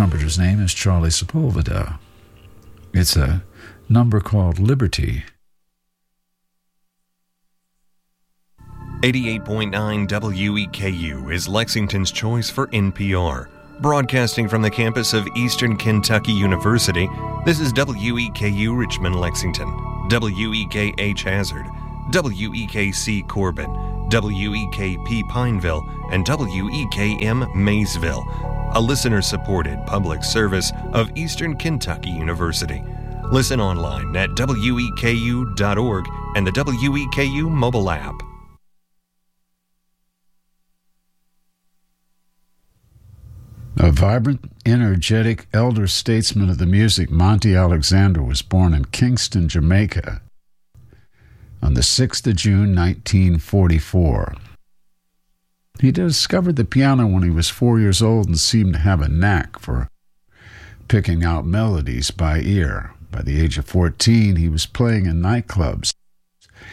trumpeter's name is Charlie Sepulveda. It's a number called Liberty. 88.9 WEKU is Lexington's choice for NPR. Broadcasting from the campus of Eastern Kentucky University, this is WEKU Richmond, Lexington, WEKH Hazard, WEKC Corbin, WEKP Pineville, and WEKM Maysville, a listener-supported public service of Eastern Kentucky University. Listen online at weku.org and the WEKU mobile app. A vibrant, energetic elder statesman of the music, Monty Alexander was born in Kingston, Jamaica on the 6th of June, 1944. He discovered the piano when he was 4 years old and seemed to have a knack for picking out melodies by ear. By the age of 14, he was playing in nightclubs